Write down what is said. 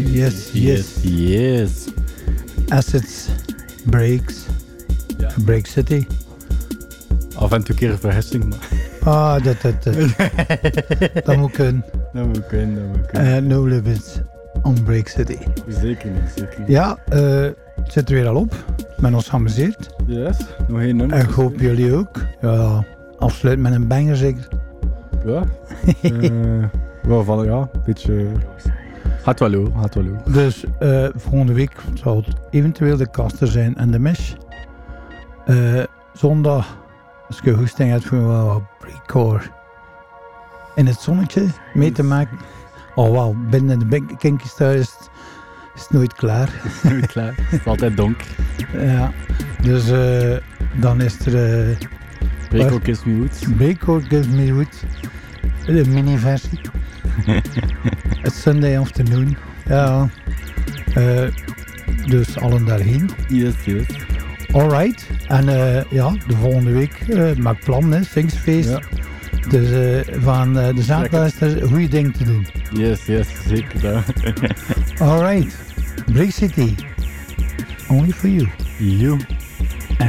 Yes. Assets, Breaks, Ja. Break City. Af en toe keer een vergissing, maar Dat moet kunnen. dat moet kunnen. No Limits on Break City. Zeker niet. Ja, het zit er weer al op. Ik ben ons geamuseerd. Yes, nog één nummer. En ik hoop jullie ook. Ja, afsluit met een banger zeker. Ja. Wel van, ja, een beetje... Gaat wel hoor. Dus volgende week zal het eventueel de Caster zijn en de Mesh. Zondag, als je hoesting hebt voor wel wat breakcore in het zonnetje mee te maken. Oh wauw, binnen de kinkies thuis is het nooit klaar. Nooit klaar. Het is altijd donker. Ja, dus dan is er Breakcore Kiss Me Woods. Breakcore Gives Me Wood, de mini-versie. Het Sunday afternoon. Ja, dus allen daarheen. Yes. Alright. En ja, de volgende week maak plan, hè, Singsfeest. Ja. Dus van de zaterdag is er een goede ding te doen. Yes, zeker dat. Alright. Break City. Only for you. You.